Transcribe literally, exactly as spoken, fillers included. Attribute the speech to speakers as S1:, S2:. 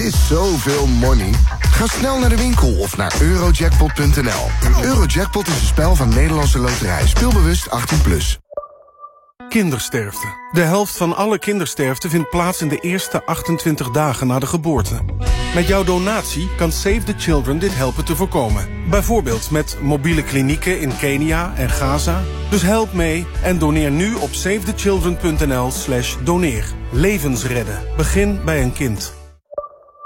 S1: is zoveel money. Ga snel naar de winkel of naar eurojackpot punt n l. Eurojackpot is een spel van Nederlandse Loterij. Speelbewust achttien plus.
S2: Kindersterfte. De helft van alle kindersterfte vindt plaats in de eerste achtentwintig dagen na de geboorte. Met jouw donatie kan Save the Children dit helpen te voorkomen. Bijvoorbeeld met mobiele klinieken in Kenia en Gaza. Dus help mee en doneer nu op save the children punt n l slash doneer. Levens redden. Begin bij een kind.